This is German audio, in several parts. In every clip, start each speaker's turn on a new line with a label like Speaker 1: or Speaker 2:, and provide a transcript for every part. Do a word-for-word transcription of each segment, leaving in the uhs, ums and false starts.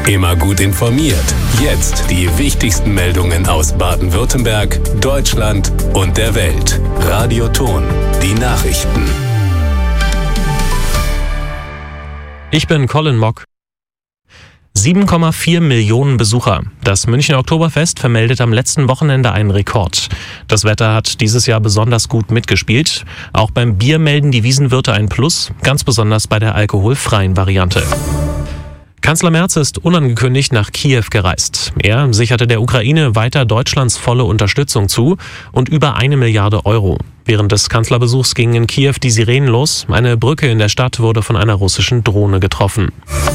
Speaker 1: Immer gut informiert. Jetzt die wichtigsten Meldungen aus Baden-Württemberg, Deutschland und der Welt. Radio Ton, die Nachrichten.
Speaker 2: Ich bin Colin Mock. sieben Komma vier Millionen Besucher. Das Münchner Oktoberfest vermeldet am letzten Wochenende einen Rekord. Das Wetter hat dieses Jahr besonders gut mitgespielt. Auch beim Bier melden die Wiesenwirte ein Plus, ganz besonders bei der alkoholfreien Variante. Kanzler Merz ist unangekündigt nach Kiew gereist. Er sicherte der Ukraine weiter Deutschlands volle Unterstützung zu und über eine Milliarde Euro. Während des Kanzlerbesuchs gingen in Kiew die Sirenen los. Eine Brücke in der Stadt wurde von einer russischen Drohne getroffen.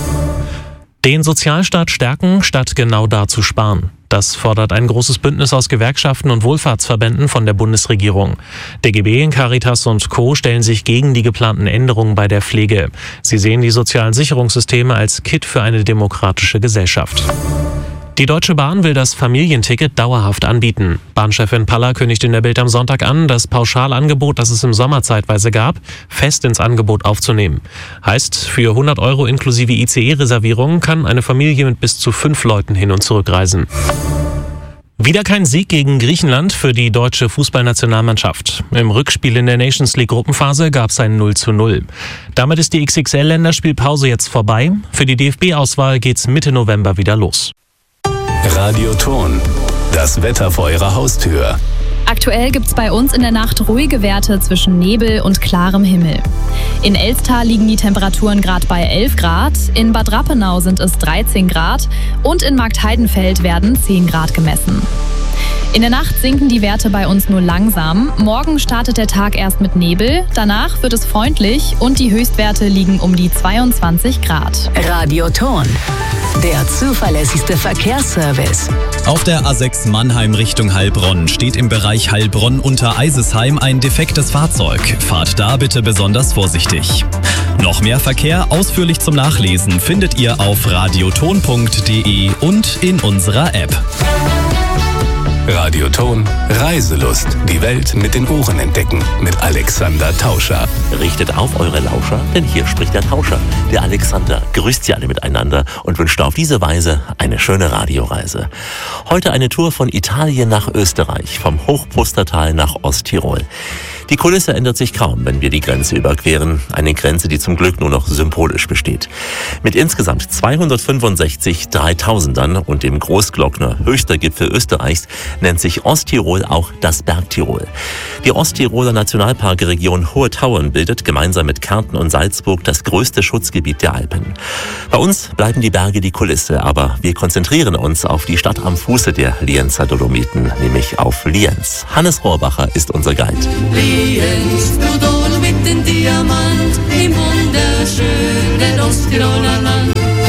Speaker 2: Den Sozialstaat stärken, statt genau da zu sparen. Das fordert ein großes Bündnis aus Gewerkschaften und Wohlfahrtsverbänden von der Bundesregierung. D G B, Caritas und Co. stellen sich gegen die geplanten Änderungen bei der Pflege. Sie sehen die sozialen Sicherungssysteme als Kitt für eine demokratische Gesellschaft. Die Deutsche Bahn will das Familienticket dauerhaft anbieten. Bahnchefin Paller kündigt in der Bild am Sonntag an, das Pauschalangebot, das es im Sommer zeitweise gab, fest ins Angebot aufzunehmen. Heißt, für hundert Euro inklusive I C E-Reservierung kann eine Familie mit bis zu fünf Leuten hin und zurück reisen. Wieder kein Sieg gegen Griechenland für die deutsche Fußballnationalmannschaft. Im Rückspiel in der Nations League Gruppenphase gab es ein null zu null. Damit ist die X X L-Länderspielpause jetzt vorbei. Für die D F B-Auswahl geht's Mitte November wieder los.
Speaker 1: Radio Ton, das Wetter vor Ihrer Haustür.
Speaker 3: Aktuell gibt's bei uns in der Nacht ruhige Werte zwischen Nebel und klarem Himmel. In Elster liegen die Temperaturen gerade bei elf Grad, in Bad Rappenau sind es dreizehn Grad und in Marktheidenfeld werden zehn Grad gemessen. In der Nacht sinken die Werte bei uns nur langsam. Morgen startet der Tag erst mit Nebel, danach wird es freundlich und die Höchstwerte liegen um die zweiundzwanzig Grad.
Speaker 4: Radio Ton, der zuverlässigste Verkehrsservice.
Speaker 5: Auf der A sechs Mannheim Richtung Heilbronn steht im Bereich Heilbronn unter Eisesheim ein defektes Fahrzeug. Fahrt da bitte besonders vorsichtig. Noch mehr Verkehr ausführlich zum Nachlesen findet ihr auf radioton punkt de und in unserer App.
Speaker 1: Radio Ton, Reiselust. Die Welt mit den Ohren entdecken. Mit Alexander Tauscher.
Speaker 6: Richtet auf eure Lauscher, denn hier spricht der Tauscher. Der Alexander grüßt Sie alle miteinander und wünscht auf diese Weise eine schöne Radioreise. Heute eine Tour von Italien nach Österreich, vom Hochpustertal nach Osttirol. Die Kulisse ändert sich kaum, wenn wir die Grenze überqueren. Eine Grenze, die zum Glück nur noch symbolisch besteht. Mit insgesamt zweihundertfünfundsechzig Dreitausendern und dem Großglockner, höchster Gipfel Österreichs, nennt sich Osttirol auch das Bergtirol. Die Osttiroler Nationalparkregion Hohe Tauern bildet gemeinsam mit Kärnten und Salzburg das größte Schutzgebiet der Alpen. Bei uns bleiben die Berge die Kulisse, aber wir konzentrieren uns auf die Stadt am Fuße der Lienzer Dolomiten, nämlich auf Lienz. Hannes Rohrbacher ist unser Guide.
Speaker 7: Lienz, du Dolomiten Diamant, im wunderschönen Osttiroler Land.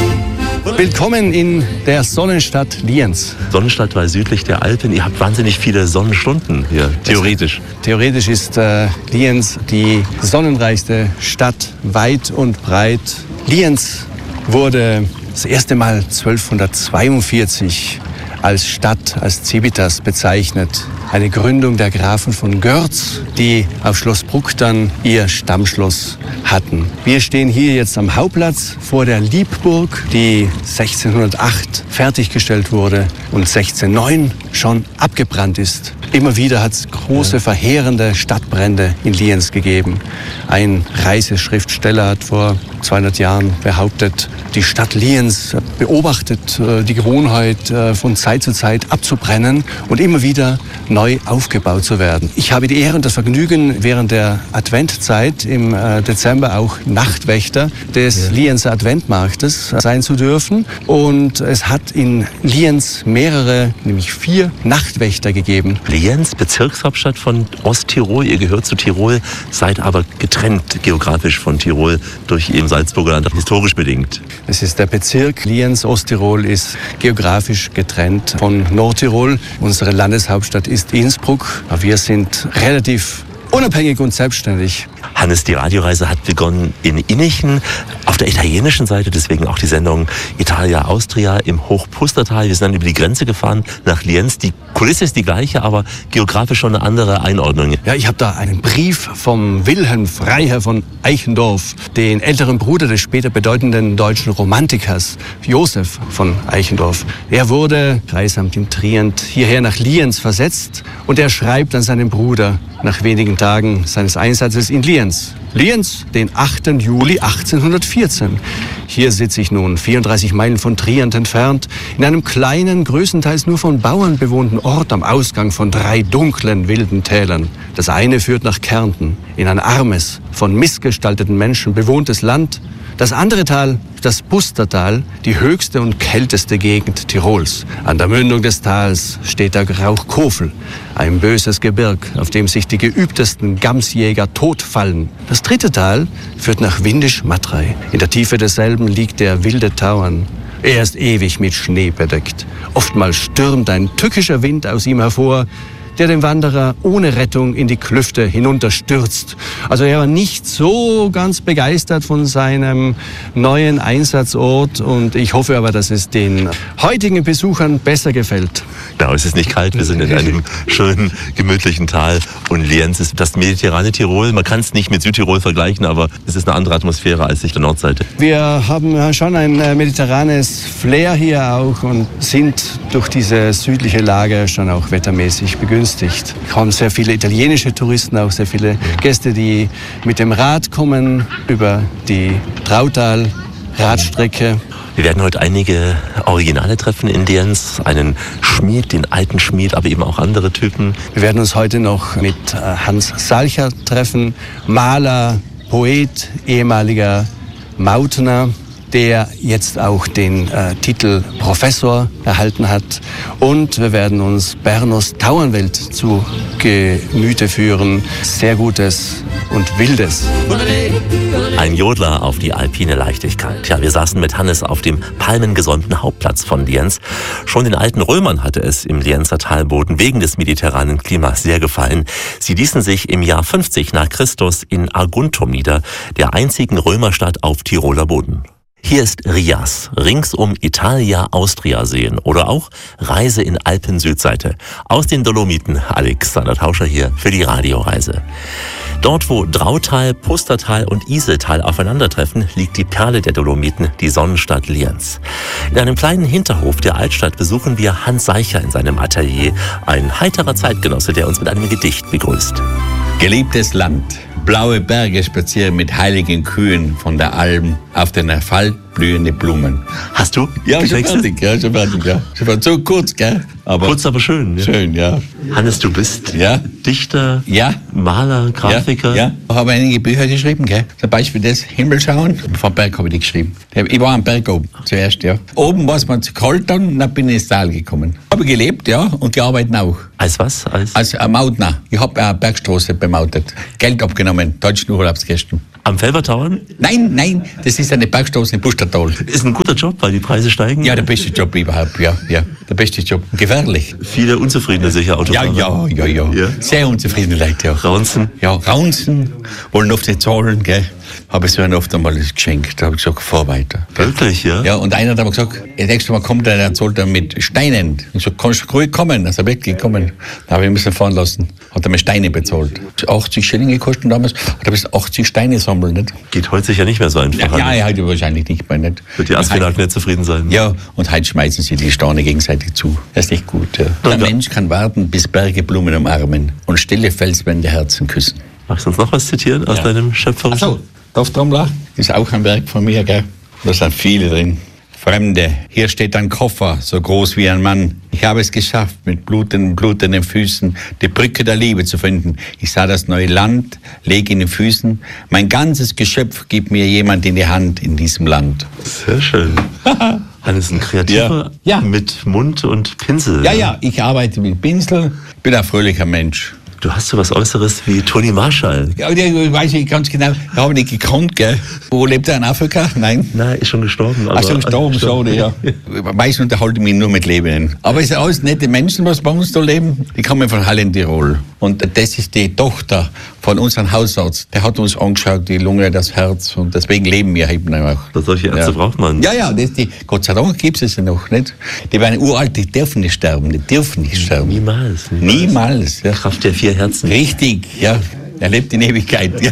Speaker 8: Willkommen in der Sonnenstadt Lienz.
Speaker 6: Sonnenstadt war südlich der Alpen. Ihr habt wahnsinnig viele Sonnenstunden hier, theoretisch.
Speaker 8: Theoretisch ist äh, Lienz die sonnenreichste Stadt, weit und breit. Lienz wurde das erste Mal zwölfhundertzweiundvierzig als Stadt, als Civitas bezeichnet. Eine Gründung der Grafen von Görz, die auf Schloss Bruck dann ihr Stammschloss hatten. Wir stehen hier jetzt am Hauptplatz vor der Liebburg, die sechzehnhundertacht fertiggestellt wurde und sechzehnhundertneun schon abgebrannt ist. Immer wieder hat es große, verheerende Stadtbrände in Lienz gegeben. Ein Reiseschriftsteller hat vor zweihundert Jahren behauptet, die Stadt Lienz beobachtet äh, die Gewohnheit, äh, von Zeit zu Zeit abzubrennen und immer wieder neu aufgebaut zu werden. Ich habe die Ehre und das Vergnügen, während der Adventzeit im äh, Dezember auch Nachtwächter des ja. Lienzer Adventmarktes sein zu dürfen. Und es hat in Lienz mehrere, nämlich vier Nachtwächter gegeben.
Speaker 6: Lienz, Bezirkshauptstadt von Osttirol. Ihr gehört zu Tirol, seid aber getrennt geografisch von Tirol durch eben Salzburger Land, historisch bedingt.
Speaker 8: Es ist der Bezirk Lienz. Osttirol ist geografisch getrennt von Nordtirol. Unsere Landeshauptstadt ist Innsbruck. Wir sind relativ unabhängig und selbstständig.
Speaker 6: Hannes, die Radioreise hat begonnen in Innichen. Auf Auf der italienischen Seite, deswegen auch die Sendung Italia Austria im Hochpustertal. Wir sind dann über die Grenze gefahren nach Lienz. Die Kulisse ist die gleiche, aber geografisch schon eine andere Einordnung.
Speaker 8: Ja, ich habe da einen Brief vom Wilhelm Freiherr von Eichendorff, den älteren Bruder des später bedeutenden deutschen Romantikers Josef von Eichendorff. Er wurde, Kreisamt in Trient, hierher nach Lienz versetzt und er schreibt an seinen Bruder nach wenigen Tagen seines Einsatzes in Lienz. Lienz, den achten Juli achtzehnhundertvierzehn. Hier sitze ich nun, vierunddreißig Meilen von Trient entfernt, in einem kleinen, größtenteils nur von Bauern bewohnten Ort am Ausgang von drei dunklen, wilden Tälern. Das eine führt nach Kärnten, in ein armes, von missgestalteten Menschen bewohntes Land. Das andere Tal, das Pustertal, die höchste und kälteste Gegend Tirols. An der Mündung des Tals steht der Rauchkofel, ein böses Gebirg, auf dem sich die geübtesten Gamsjäger totfallen. Das dritte Tal führt nach Windisch-Matrei. In der Tiefe desselben liegt der wilde Tauern. Er ist ewig mit Schnee bedeckt. Oftmals stürmt ein tückischer Wind aus ihm hervor, der den Wanderer ohne Rettung in die Klüfte hinunterstürzt. Also er war nicht so ganz begeistert von seinem neuen Einsatzort und ich hoffe aber, dass es den heutigen Besuchern besser gefällt.
Speaker 6: Genau, es ist nicht kalt, wir sind in einem schönen, gemütlichen Tal und Lienz ist das mediterrane Tirol. Man kann es nicht mit Südtirol vergleichen, aber es ist eine andere Atmosphäre als auf der Nordseite.
Speaker 8: Wir haben schon ein mediterranes Flair hier auch und sind durch diese südliche Lage schon auch wettermäßig begünstigt. Wir haben sehr viele italienische Touristen, auch sehr viele Gäste, die mit dem Rad kommen über die Trautal-Radstrecke.
Speaker 6: Wir werden heute einige Originale treffen in Lienz, einen Schmied, den alten Schmied, aber eben auch andere Typen.
Speaker 8: Wir werden uns heute noch mit Hans Salcher treffen, Maler, Poet, ehemaliger Mautner, der jetzt auch den äh, Titel Professor erhalten hat. Und wir werden uns Bernos Tauernwelt zu Gemüte führen. Sehr Gutes und Wildes.
Speaker 6: Ein Jodler auf die alpine Leichtigkeit. Ja, wir saßen mit Hannes auf dem palmengesäumten Hauptplatz von Lienz. Schon den alten Römern hatte es im Lienzer Talboden wegen des mediterranen Klimas sehr gefallen. Sie ließen sich im Jahr fünfzig nach Christus in Aguntum nieder, der einzigen Römerstadt auf Tiroler Boden. Hier ist Rias, ringsum Italia Austria sehen oder auch Reise in Alpen-Südseite. Aus den Dolomiten, Alexander Tauscher hier für die Radioreise. Dort, wo Drautal, Pustertal und Iseltal aufeinandertreffen, liegt die Perle der Dolomiten, die Sonnenstadt Lienz. In einem kleinen Hinterhof der Altstadt besuchen wir Hans Salcher in seinem Atelier, ein heiterer Zeitgenosse, der uns mit einem Gedicht begrüßt.
Speaker 9: Geliebtes Land, blaue Berge spazieren mit heiligen Kühen von der Alm auf den Asphalt blühende Blumen.
Speaker 6: Hast du?
Speaker 9: Ja, schon fertig, ja, schon fertig, ja. Schon fertig. So kurz, gell? Aber
Speaker 6: kurz, aber schön. Ja.
Speaker 9: Schön, ja.
Speaker 6: Hannes, du bist
Speaker 9: ja.
Speaker 6: Dichter,
Speaker 9: ja.
Speaker 6: Maler, Grafiker.
Speaker 9: Ja, ja. Ich habe einige Bücher geschrieben, gell? Zum Beispiel das Himmelschauen. Vom Berg habe ich die geschrieben. Ich war am Berg oben zuerst, ja. Oben war es mir zu kalt dann und dann bin ich ins Tal gekommen. Habe gelebt, ja, und gearbeitet auch.
Speaker 6: Als was? Als,
Speaker 9: Als äh, Mautner. Ich habe eine Bergstraße bemautet. Geld abgenommen, deutschen Urlaubsgästen.
Speaker 6: Am Felbertauern?
Speaker 9: Nein, nein, das ist eine Bergstraße in Pustertal.
Speaker 6: Ist ein guter Job, weil die Preise steigen?
Speaker 9: Ja, der beste Job überhaupt, ja, ja. Der beste Job. Gefährlich.
Speaker 6: Viele unzufriedene sicher Autofahrer.
Speaker 9: Ja, ja, ja, ja, ja. Sehr unzufriedene Leute, ja.
Speaker 6: Raunzen?
Speaker 9: Ja, Raunzen. Wollen oft nicht zahlen, gell. Habe ich so oft einmal geschenkt. Da habe ich gesagt, fahr weiter.
Speaker 6: Wirklich, ja?
Speaker 9: Ja, und einer hat aber gesagt, das nächste Mal kommt er, der zahlt er mit Steinen. Ich so, kannst du ruhig kommen? Da ist er weggekommen. Da habe ich ihn müssen fahren lassen. Hat er mir Steine bezahlt. achtzig Schilling gekostet damals. Hat er bis achtzig Steine sammeln, nicht?
Speaker 6: Geht heute sicher nicht mehr so einfach.
Speaker 9: Ja, ja, heute wahrscheinlich nicht mehr, nicht?
Speaker 6: Wird die Asfinag nicht zufrieden sein?
Speaker 9: Ja, und heute schmeißen sie die Steine gegenseitig zu. Das ist nicht gut, ja. Der ja. Mensch kann warten, bis Berge Blumen umarmen und stille Felswände Herzen küssen.
Speaker 6: Magst du uns noch was zitieren aus ja. deinem schöpferischen?
Speaker 9: Ach so. Dorftrommler ist auch ein Werk von mir, gell? Da sind viele drin. Fremde, hier steht ein Koffer, so groß wie ein Mann. Ich habe es geschafft, mit blutenden, blutenden Füßen die Brücke der Liebe zu finden. Ich sah das neue Land, leg in den Füßen. Mein ganzes Geschöpf gibt mir jemand in die Hand in diesem Land.
Speaker 6: Sehr schön. Hannes ist ein Kreativer
Speaker 9: ja. Ja.
Speaker 6: mit Mund und Pinsel.
Speaker 9: Ja, ja, ich arbeite mit Pinsel, bin ein fröhlicher Mensch.
Speaker 6: Du hast so was Äußeres wie Toni Marshall.
Speaker 9: Ja, ich weiß nicht ganz genau. Ich habe nicht gekannt, gell? Wo lebt er in Afrika? Nein?
Speaker 6: Nein, ist schon gestorben.
Speaker 9: Ach, schon gestorben, schade, ja. Meist unterhalte ich mich nur mit Lebenden. Aber es sind alles nette Menschen, was bei uns da leben. Die kommen von Halle in Tirol. Und das ist die Tochter von unserem Hausarzt. Der hat uns angeschaut, die Lunge, das Herz und deswegen leben wir eben auch.
Speaker 6: Solche Ärzte
Speaker 9: ja.
Speaker 6: braucht man.
Speaker 9: Ja, ja, das, die, Gott sei Dank gibt es ja noch nicht. Die werden uralt, die dürfen nicht sterben, die dürfen nicht sterben.
Speaker 6: Niemals.
Speaker 9: Niemals. niemals ja.
Speaker 6: Kraft der vier Herzen.
Speaker 9: Richtig, ja. Er lebt in Ewigkeit. Ja.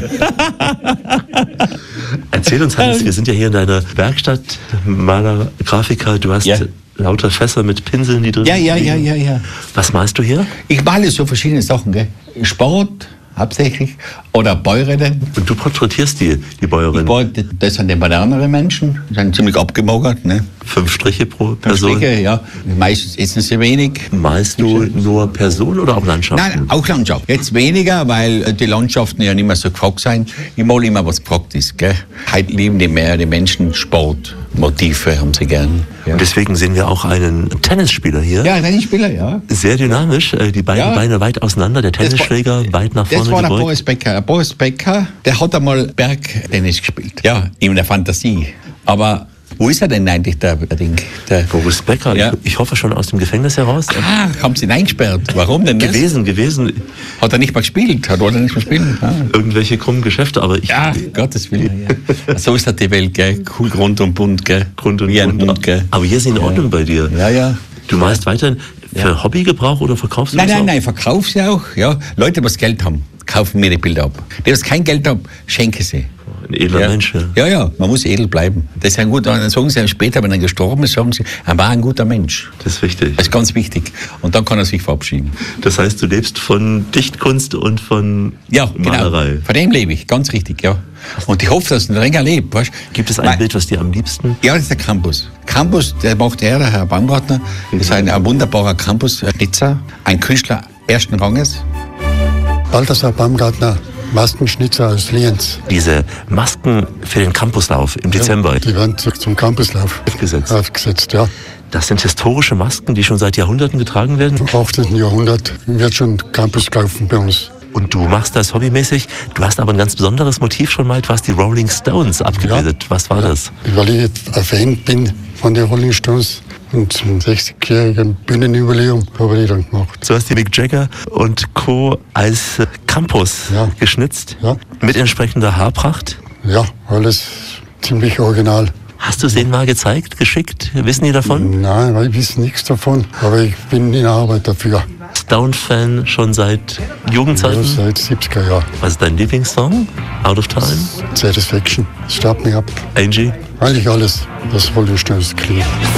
Speaker 6: Erzähl uns, Hans, wir sind ja hier in deiner Werkstatt, Maler, Grafiker, du hast ja. lauter Fässer mit Pinseln, die drin
Speaker 9: sind. Ja, ja, ja, ja, ja.
Speaker 6: Was malst du hier?
Speaker 9: Ich male so verschiedene Sachen, gell? Sport hauptsächlich oder Bäuerinnen.
Speaker 6: Und du porträtierst die, die Bäuerinnen?
Speaker 9: Das sind die moderneren Menschen, die sind ziemlich abgemagert. Ne?
Speaker 6: Fünf Striche pro Person?
Speaker 9: Fünf Striche, ja. Meistens essen sie wenig.
Speaker 6: Malst du nur Personen oder auch Landschaften?
Speaker 9: Nein, auch Landschaft. Jetzt weniger, weil die Landschaften ja nicht mehr so gefragt sind. Ich male immer, was gefragt ist. Gell? Heute lieben die mehr die Menschen Sport. Motive haben sie gern.
Speaker 6: Ja. Und deswegen sehen wir auch einen Tennisspieler hier.
Speaker 9: Ja, Tennisspieler, ja.
Speaker 6: Sehr dynamisch, die beiden ja. Beine weit auseinander, der Tennisschläger war, weit nach vorne
Speaker 9: Das war
Speaker 6: gebeugt.
Speaker 9: der Boris Becker. Boris Becker, der hat einmal Bergtennis gespielt. Ja, in der Fantasie. Aber wo ist er denn eigentlich, der, der Ding? Der
Speaker 6: Boris Becker, ja. ich, ich hoffe schon aus dem Gefängnis heraus.
Speaker 9: Ah, haben sie ihn eingesperrt? Warum denn das?
Speaker 6: Gewesen, gewesen.
Speaker 9: Hat er nicht mal gespielt? Hat er nicht mal spielen? Ah.
Speaker 6: Irgendwelche krummen Geschäfte, aber ich...
Speaker 9: Ja, Gottes Willen. Ja. So ist das die Welt, gell? Cool, rund und bunt, gell?
Speaker 6: Rund und
Speaker 9: Wie ein
Speaker 6: bunt.
Speaker 9: Hund, gell?
Speaker 6: Aber hier ist in Ordnung
Speaker 9: ja.
Speaker 6: bei dir.
Speaker 9: Ja, ja.
Speaker 6: Du malst weiterhin für ja. Hobbygebrauch oder verkaufst du
Speaker 9: nein,
Speaker 6: das
Speaker 9: Nein,
Speaker 6: auch?
Speaker 9: nein, nein, verkauf sie auch. Ja. Leute, die Geld haben, kaufen mir die Bilder ab. Die, die kein Geld haben, schenke sie.
Speaker 6: Ein edler
Speaker 9: ja.
Speaker 6: Mensch, ja.
Speaker 9: Ja, ja, man muss edel bleiben. Das ist ein guter, dann sagen sie später, wenn er gestorben ist, sagen sie, er war ein guter Mensch.
Speaker 6: Das ist wichtig.
Speaker 9: Das ist ganz wichtig. Und dann kann er sich verabschieden.
Speaker 6: Das heißt, du lebst von Dichtkunst und von
Speaker 9: ja,
Speaker 6: Malerei.
Speaker 9: Genau. Von dem lebe ich, ganz richtig, ja. Und ich hoffe, dass ich noch länger lebe. Weißt?
Speaker 6: Gibt es ein Weil, Bild, was dir am liebsten...
Speaker 9: Ja, das ist der Campus. Campus, der macht er, der Herr Baumgartner. Das ist ein, ein wunderbarer Campus-Schnitzer, ein Künstler ersten Ranges.
Speaker 10: Balthasar Baumgartner. Maskenschnitzer aus Lienz.
Speaker 6: Diese Masken für den Campuslauf im Dezember.
Speaker 10: Ja, die werden zum Campuslauf
Speaker 6: aufgesetzt.
Speaker 10: aufgesetzt, ja.
Speaker 6: Das sind historische Masken, die schon seit Jahrhunderten getragen werden?
Speaker 10: Im achtzehnten Jahrhundert wird schon Campus kaufen bei uns.
Speaker 6: Und du machst das hobbymäßig. Du hast aber ein ganz besonderes Motiv schon mal. Du hast die Rolling Stones abgebildet. Ja. Was war ja. das?
Speaker 10: Weil ich ein Fan bin von den Rolling Stones. Und zum sechzigjährigen Bühnenjubiläum habe ich die dann gemacht.
Speaker 6: Du hast die Mick Jagger und Co. als Campus ja. geschnitzt.
Speaker 10: Ja.
Speaker 6: Mit entsprechender Haarpracht.
Speaker 10: Ja, alles ziemlich original.
Speaker 6: Hast du es denen mal gezeigt, geschickt? Wissen die davon?
Speaker 10: Nein, weil ich weiß nichts davon. Aber ich bin in Arbeit dafür.
Speaker 6: Stone-Fan schon seit Jugendzeiten?
Speaker 10: Ja, seit siebziger Jahren.
Speaker 6: Was ist dein Lieblingssong? Out of Time?
Speaker 10: Satisfaction. Start me up.
Speaker 6: Angie?
Speaker 10: Eigentlich alles, das Rolling Stones klingt.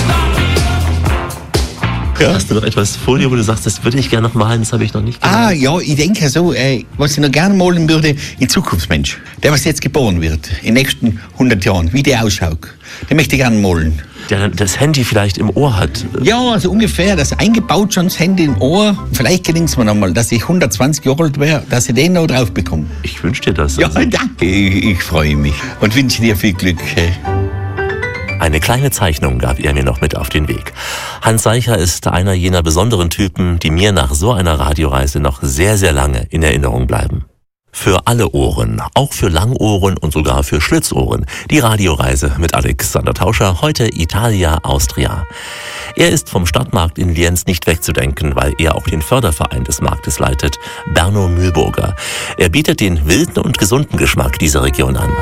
Speaker 6: Ja. Hast du noch etwas vor dir, wo du sagst, das würde ich gerne noch malen, das habe ich noch nicht gemacht?
Speaker 9: Ah, ja, ich denke so, äh, was ich noch gerne malen würde, ein Zukunftsmensch. Der, was jetzt geboren wird, in den nächsten hundert Jahren, wie der ausschaut, den möchte ich gerne malen.
Speaker 6: Der das Handy vielleicht im Ohr hat.
Speaker 9: Ja, also ungefähr, das eingebaut schon das Handy im Ohr. Vielleicht gelingt es mir noch mal, dass ich hundertzwanzig Jahre alt wäre, dass ich den noch drauf bekomme.
Speaker 6: Ich wünsche dir das.
Speaker 9: Ja, also. Danke. Ich, ich freue mich und wünsche dir viel Glück.
Speaker 6: Eine kleine Zeichnung gab er mir noch mit auf den Weg. Hans Seicher ist einer jener besonderen Typen, die mir nach so einer Radioreise noch sehr, sehr lange in Erinnerung bleiben. Für alle Ohren, auch für Langohren und sogar für Schlitzohren. Die Radioreise mit Alexander Tauscher, heute Italia, Austria. Er ist vom Stadtmarkt in Lienz nicht wegzudenken, weil er auch den Förderverein des Marktes leitet, Berno Mühlburger. Er bietet den wilden und gesunden Geschmack dieser Region an.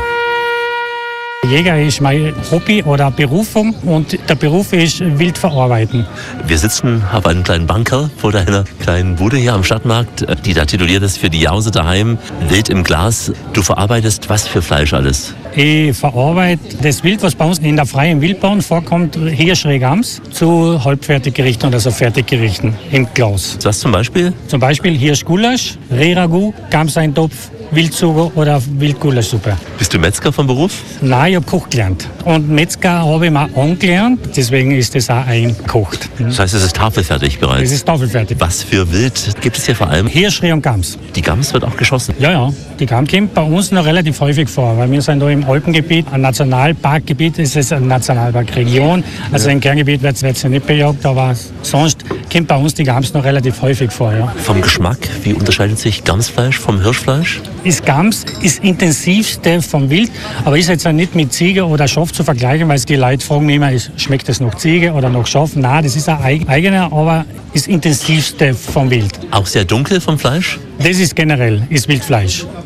Speaker 11: Jäger ist mein Hobby oder Berufung und der Beruf ist wild verarbeiten.
Speaker 6: Wir sitzen auf einem kleinen Bankerl vor deiner kleinen Bude hier am Stadtmarkt, die da tituliert ist für die Jause daheim, Wild im Glas. Du verarbeitest was für Fleisch alles?
Speaker 11: Ich verarbeite das Wild, was bei uns in der freien Wildbahn vorkommt, Hirsch, Gams, zu Halbfertiggerichten oder so Fertiggerichten im Glas.
Speaker 6: Was zum Beispiel?
Speaker 11: Zum Beispiel Hirschgulasch, Rehragout, Gamseintopf, Wildsugo oder Wildgulaschsuppe.
Speaker 6: Bist du Metzger vom Beruf?
Speaker 11: Nein, ich habe Koch gelernt. Und Metzger habe ich mal angelernt, deswegen ist das auch eingekocht.
Speaker 6: Das heißt, es ist tafelfertig bereits?
Speaker 11: Es ist tafelfertig.
Speaker 6: Was für Wild gibt es hier vor allem?
Speaker 11: Hirsch, Reh und Gams.
Speaker 6: Die Gams wird auch geschossen?
Speaker 11: Ja, ja. Die Gams kommt bei uns noch relativ häufig vor, weil wir sind da im Alpengebiet, ein Nationalparkgebiet, es ist eine Nationalparkregion. Also ja. Im Kerngebiet wird es ja nicht bejagt, aber sonst kommt bei uns die Gams noch relativ häufig vor. Ja.
Speaker 6: Vom Geschmack, wie unterscheidet sich Gamsfleisch vom Hirschfleisch?
Speaker 11: Das Gams ist das intensivste vom Wild, aber ist jetzt auch nicht mit Ziege oder Schaf zu vergleichen, weil die Leute fragen mich immer, schmeckt das noch Ziege oder noch Schaf? Nein, das ist ein eigener, aber das intensivste vom Wild.
Speaker 6: Auch sehr dunkel vom Fleisch?
Speaker 11: Das ist generell, ist Wildfleisch.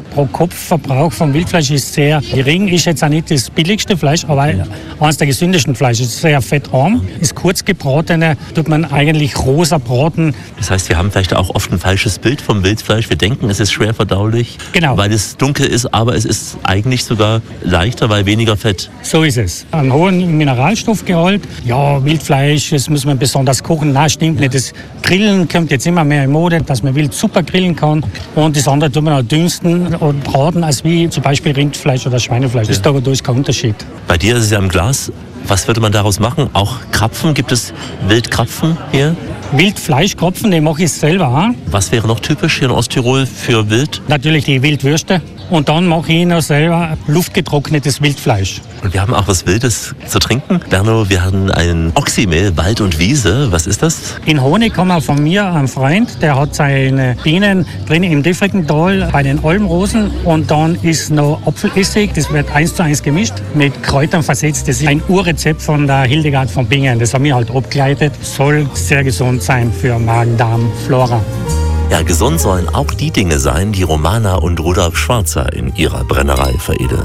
Speaker 11: Pro-Kopf-Verbrauch von Wildfleisch ist sehr gering. Ist jetzt auch nicht das billigste Fleisch, aber eines der gesündesten Fleisch. Ist sehr fettarm, ist kurz gebratene, tut man eigentlich rosa braten.
Speaker 6: Das heißt, wir haben vielleicht auch oft ein falsches Bild vom Wildfleisch. Wir denken, es ist schwer verdaulich,
Speaker 11: genau,
Speaker 6: weil es dunkel ist, aber es ist eigentlich sogar leichter, weil weniger Fett.
Speaker 11: So ist es. Einen hohen Mineralstoffgehalt. Ja, Wildfleisch, das muss man besonders kochen. Nein, stimmt nicht. Das Grillen kommt jetzt immer mehr in Mode, dass man Wild super grillen kann. Und das andere tut man auch dünsten und braten, als wie zum Beispiel Rindfleisch oder Schweinefleisch. Das ist da durch kein Unterschied.
Speaker 6: Bei dir ist es ja im Glas. Was würde man daraus machen? Auch Krapfen? Gibt es Wildkrapfen hier?
Speaker 11: Wildfleischkrapfen, den mache ich selber auch.
Speaker 6: Was wäre noch typisch hier in Osttirol für Wild?
Speaker 11: Natürlich die Wildwürste. Und dann mache ich noch selber luftgetrocknetes Wildfleisch.
Speaker 6: Und wir haben auch was Wildes zu trinken. Berno, wir haben ein Oxymehl, Wald und Wiese. Was ist das?
Speaker 11: In Honig haben wir von mir einen Freund, der hat seine Bienen drin im Diffrigental bei den Almrosen. Und dann ist noch Apfelessig, das wird eins zu eins gemischt, mit Kräutern versetzt. Das ist ein Urrezept von der Hildegard von Bingen. Das haben wir halt abgeleitet. Soll sehr gesund sein für Magen, Darm, Flora.
Speaker 6: Ja, gesund sollen auch die Dinge sein, die Romana und Rudolf Schwarzer in ihrer Brennerei veredeln.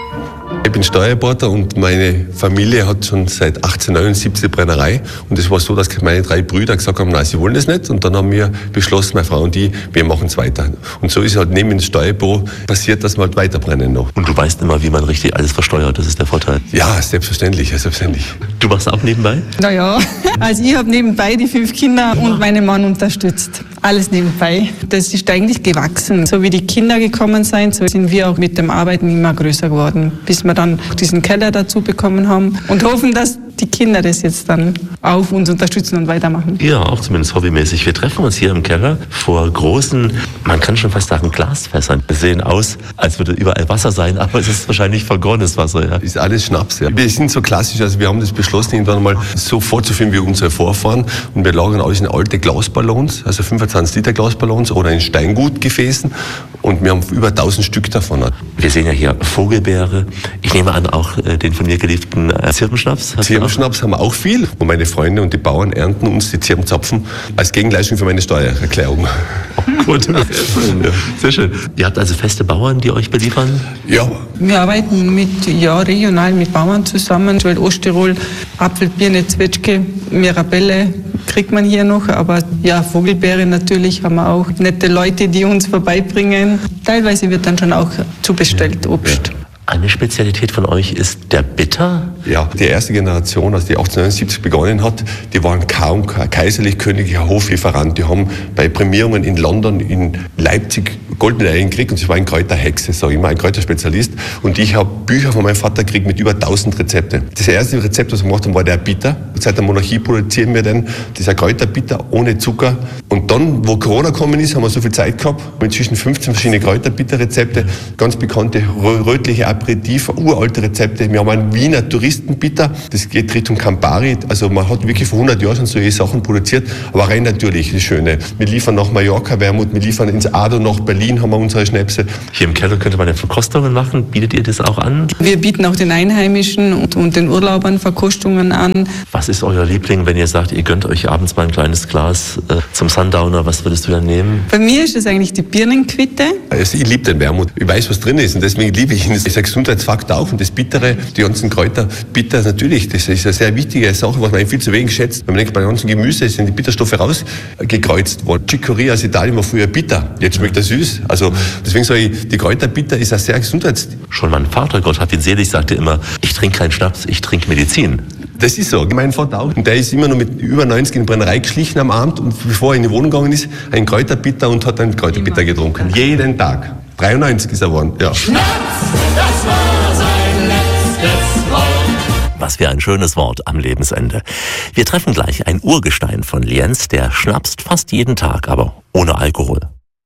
Speaker 12: Ich bin Steuerberater und meine Familie hat schon seit achtzehnhundertneunundsiebzig eine Brennerei. Und es war so, dass meine drei Brüder gesagt haben, nein, sie wollen das nicht. Und dann haben wir beschlossen, meine Frau und ich, wir machen es weiter. Und so ist halt neben dem Steuerbüro passiert, dass wir halt weiterbrennen noch.
Speaker 6: Und du weißt immer, wie man richtig alles versteuert, das ist der Vorteil.
Speaker 12: Ja, selbstverständlich, selbstverständlich.
Speaker 6: Du machst auch nebenbei?
Speaker 13: Naja, also ich habe nebenbei die fünf Kinder und meinen Mann unterstützt. Alles nebenbei. Das ist eigentlich gewachsen. So wie die Kinder gekommen sind, so sind wir auch mit dem Arbeiten immer größer geworden, bis wir dann diesen Keller dazu bekommen haben und hoffen, dass die Kinder das jetzt dann auch uns unterstützen und weitermachen.
Speaker 6: Ja, auch zumindest hobbymäßig. Wir treffen uns hier im Keller vor großen, man kann schon fast sagen, Glasfässern. Wir sehen aus, als würde überall Wasser sein, aber es ist wahrscheinlich vergorenes Wasser. Ja.
Speaker 12: Ist alles Schnaps. Ja. Wir sind so klassisch, also wir haben das beschlossen, irgendwann mal so vorzuführen wie unsere Vorfahren. Und wir lagern alles in alte Glasballons, also fünfundzwanzig Liter Glasballons oder in Steingutgefäßen. Und wir haben über tausend Stück davon.
Speaker 6: Wir sehen ja hier Vogelbeere. Ich nehme an, auch äh, den von mir geliebten äh, Zirbenschnaps.
Speaker 12: Zirbenschnaps haben wir auch viel. Und meine Freunde und die Bauern ernten uns die Zirbenzapfen als Gegenleistung für meine Steuererklärung.
Speaker 6: Oh, gut. Ja. Sehr schön. Ihr habt also feste Bauern, die euch beliefern?
Speaker 12: Ja.
Speaker 13: Wir arbeiten mit, ja, regional mit Bauern zusammen. Weil Osttirol, Apfel, Birne, Zwetschge, Mirabelle kriegt man hier noch. Aber ja, Vogelbeere natürlich haben wir auch. Nette Leute, die uns vorbeibringen. Teilweise wird dann schon auch zubestellt, Obst.
Speaker 6: Ja. Eine Spezialität von euch ist der Bitter?
Speaker 12: Ja, die erste Generation, also die achtzehnhundertneunundsiebzig begonnen hat, die waren kaum kaiserlich-königlicher Hoflieferant. Die haben bei Prämierungen in London, in Leipzig Goldmedaillen gekriegt und sie war ein Kräuterhexe, sage ich mal, ein Kräuterspezialist. Und ich habe Bücher von meinem Vater gekriegt mit über tausend Rezepten. Das erste Rezept, was wir gemacht haben, war der Bitter. Seit der Monarchie produzieren wir den, dieser Kräuterbitter ohne Zucker. Und dann, wo Corona gekommen ist, haben wir so viel Zeit gehabt, inzwischen fünfzehn verschiedene Kräuterbitterrezepte, ganz bekannte rötliche Aperitif, uralte Rezepte. Wir haben einen Wiener Touristenbitter, das geht Richtung Campari. Also man hat wirklich vor hundert Jahren schon solche Sachen produziert, aber rein natürlich, das Schöne. Wir liefern nach Mallorca Wermut, wir liefern ins Ado nach Berlin, haben wir unsere Schnäpse.
Speaker 6: Hier im Keller könnte man ja Verkostungen machen. Bietet ihr das auch an?
Speaker 13: Wir bieten auch den Einheimischen und, und den Urlaubern Verkostungen an.
Speaker 6: Was ist euer Liebling, wenn ihr sagt, ihr gönnt euch abends mal ein kleines Glas äh, zum Sundowner? Was würdest du dann nehmen?
Speaker 13: Bei mir ist es eigentlich die Birnenquitte.
Speaker 12: Also ich liebe den Wermut. Ich weiß, was drin ist und deswegen liebe ich ihn. Das ist ein Gesundheitsfaktor auch und das Bittere, die ganzen Kräuter, bitter natürlich, das ist eine sehr wichtige Sache, was man viel zu wenig schätzt. Wenn man denkt, bei den ganzen Gemüse sind die Bitterstoffe rausgekreuzt worden. Chicorée aus Italien war früher bitter, jetzt schmeckt er süß. Also deswegen sage ich, die Kräuterbitter ist ein sehr Gesundheits...
Speaker 6: Schon mein Vater, Gott hab ihn selig, sagte immer, ich trinke keinen Schnaps, ich trinke Medizin.
Speaker 12: Das ist so. Mein Vater auch. Und der ist immer noch mit über neunzig in die Brennerei geschlichen am Abend und bevor er in die Wohnung gegangen ist, ein Kräuterbitter und hat einen Kräuterbitter getrunken. Jeden Tag. dreiundneunzig ist er geworden. Ja.
Speaker 7: Schnaps, das war sein letztes Wort.
Speaker 6: Was für ein schönes Wort am Lebensende. Wir treffen gleich ein Urgestein von Lienz, der schnapst fast jeden Tag, aber ohne Alkohol.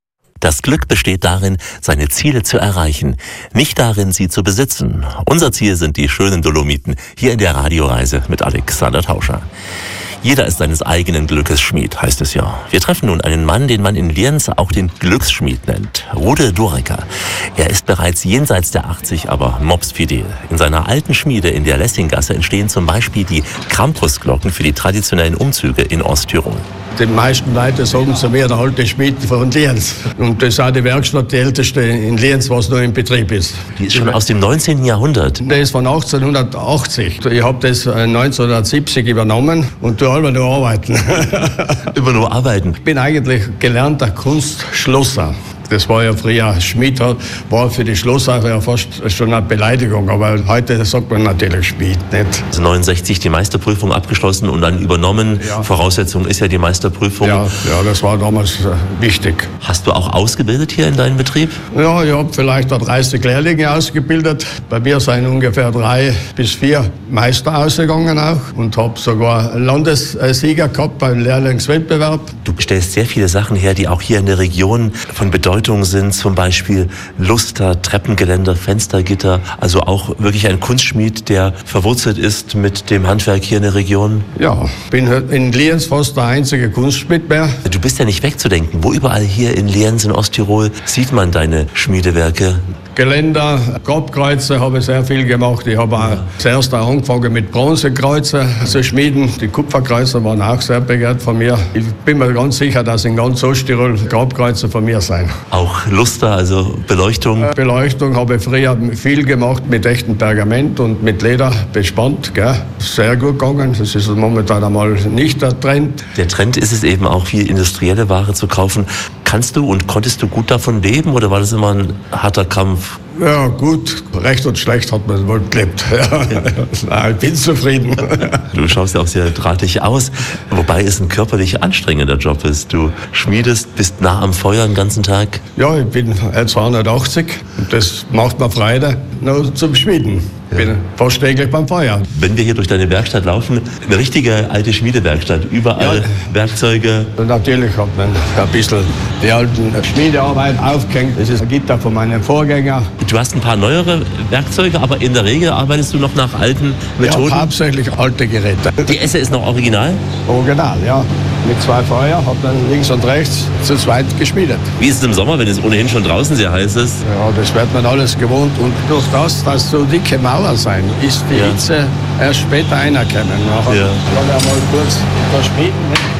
Speaker 6: Das Glück besteht darin, seine Ziele zu erreichen, nicht darin, sie zu besitzen. Unser Ziel sind die schönen Dolomiten, hier in der Radioreise mit Alexander Tauscher. Jeder ist seines eigenen Glückes Schmied, heißt es ja. Wir treffen nun einen Mann, den man in Lienz auch den Glücksschmied nennt, Rude Durecker. Er ist bereits jenseits der achtzig, aber mopsfidel. In seiner alten Schmiede in der Lessinggasse entstehen zum Beispiel die Krampusglocken für die traditionellen Umzüge in Osttirol.
Speaker 14: Die meisten Leute sagen zu mir, der alte Schmied von Lienz. Und das ist auch die Werkstatt, die älteste in Lienz, was noch in Betrieb ist.
Speaker 6: Die ist schon aus dem neunzehnten Jahrhundert.
Speaker 14: Das ist von achtzehnhundertachtzig. Ich habe das neunzehnhundertsiebzig übernommen und tue immer nur arbeiten.
Speaker 6: Immer nur arbeiten?
Speaker 14: Ich bin eigentlich gelernter Kunstschlosser. Das war ja früher, Schmied war für die Schlosser ja fast schon eine Beleidigung, aber heute sagt man natürlich Schmied, nicht?
Speaker 6: Also neunundsechzig die Meisterprüfung abgeschlossen und dann übernommen. Ja. Voraussetzung ist ja die Meisterprüfung.
Speaker 14: Ja, ja, das war damals wichtig.
Speaker 6: Hast du auch ausgebildet hier in deinem Betrieb?
Speaker 14: Ja, ich habe vielleicht dreißig Lehrlinge ausgebildet. Bei mir sind ungefähr drei bis vier Meister ausgegangen auch und habe sogar Landessieger gehabt beim Lehrlingswettbewerb.
Speaker 6: Du stellst sehr viele Sachen her, die auch hier in der Region von Bedeutung sind, zum Beispiel Luster, Treppengeländer, Fenstergitter, also auch wirklich ein Kunstschmied, der verwurzelt ist mit dem Handwerk hier in der Region.
Speaker 14: Ja, bin in Lienz fast der einzige Kunstschmied mehr.
Speaker 6: Du bist ja nicht wegzudenken. Wo überall hier in Lienz, in Osttirol, sieht man deine Schmiedewerke?
Speaker 14: Geländer, Grabkreuze habe ich sehr viel gemacht. Ich habe auch zuerst auch angefangen mit Bronzekreuze zu schmieden. Die Kupferkreuze waren auch sehr begehrt von mir. Ich bin mir ganz sicher, dass in ganz Osttirol Grabkreuze von mir sein.
Speaker 6: Auch Luster, also Beleuchtung?
Speaker 14: Beleuchtung habe ich früher viel gemacht mit echtem Pergament und mit Leder bespannt. Gell? Sehr gut gegangen. Das ist momentan einmal nicht der Trend.
Speaker 6: Der Trend ist es eben auch, viel industrielle Ware zu kaufen. Kannst du und konntest du gut davon leben oder war das immer ein harter Kampf?
Speaker 14: Ja, gut. Recht und schlecht hat man wohl gelebt. Ja. Ja. Ich bin zufrieden.
Speaker 6: Du schaust ja auch sehr drahtig aus, wobei es ein körperlich anstrengender Job ist. Du schmiedest, bist nah am Feuer den ganzen Tag.
Speaker 14: Ja, ich bin zweihundertachtzig und das macht mir Freude, nur zum Schmieden. Ich bin fast täglich beim Feuer.
Speaker 6: Wenn wir hier durch deine Werkstatt laufen, eine richtige alte Schmiedewerkstatt, überall ja. Werkzeuge.
Speaker 14: Und natürlich hat man ein bisschen die alten Schmiedearbeit aufgehängt. Das ist ein Gitter von meinem Vorgänger.
Speaker 6: Du hast ein paar neuere Werkzeuge, aber in der Regel arbeitest du noch nach alten Methoden?
Speaker 14: Ja, hauptsächlich alte Geräte.
Speaker 6: Die Esse ist noch original?
Speaker 14: Original, ja. Mit zwei Feuer hat man links und rechts zu zweit geschmiedet.
Speaker 6: Wie ist es im Sommer, wenn es ohnehin schon draußen sehr heiß ist?
Speaker 14: Ja, das wird man alles gewohnt. Und durch das, dass so dicke Mauern sind, ist die ja. Hitze erst später reinkommen. Nachher ja. kann ich mal kurz da schmieden.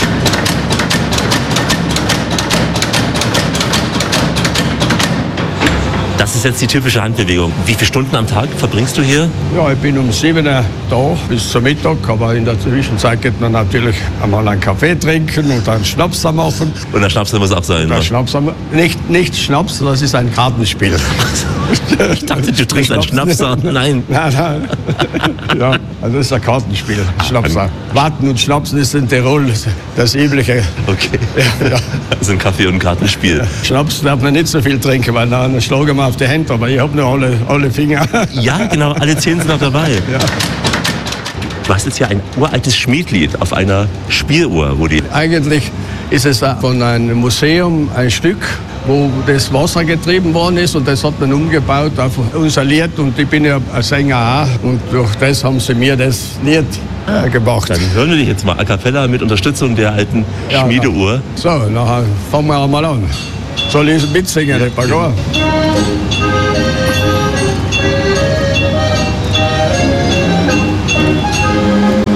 Speaker 6: Das ist jetzt die typische Handbewegung. Wie viele Stunden am Tag verbringst du hier?
Speaker 14: Ja, ich bin um sieben Uhr da bis zum Mittag, aber in der Zwischenzeit geht man natürlich einmal einen Kaffee trinken und einen Schnaps machen.
Speaker 6: Und der Schnaps muss auch sein,
Speaker 14: der
Speaker 6: ne?
Speaker 14: Schnaps, nicht, nicht Schnaps, das ist ein Kartenspiel.
Speaker 6: Ich dachte, du trinkst einen Schnaps. Nein.
Speaker 14: Nein, nein. Ja, also das ist ein Kartenspiel. Schnaps. Warten und Schnapsen ist in Tirol das Übliche.
Speaker 6: Okay.
Speaker 14: Ja, ja.
Speaker 6: Das ist ein Kaffee- und Kartenspiel.
Speaker 14: Ja. Schnaps darf man nicht so viel trinken, weil dann schlagen wir auf die Hände, aber ich habe nur alle, alle Finger.
Speaker 6: Ja, genau, alle zehn sind noch dabei.
Speaker 14: Ja.
Speaker 6: Du hast jetzt ja ein uraltes Schmiedlied auf einer Spieluhr. Wo die
Speaker 14: Eigentlich ist es von einem Museum ein Stück, wo das Wasser getrieben worden ist und das hat man umgebaut auf unser Lied und ich bin ja ein Sänger auch und durch das haben sie mir das Lied äh, gemacht.
Speaker 6: Dann hören wir dich jetzt mal a cappella mit Unterstützung der alten ja, Schmiedeuhr.
Speaker 14: So, nachher fangen wir mal an. Soll ich mitsingen, der Pagor?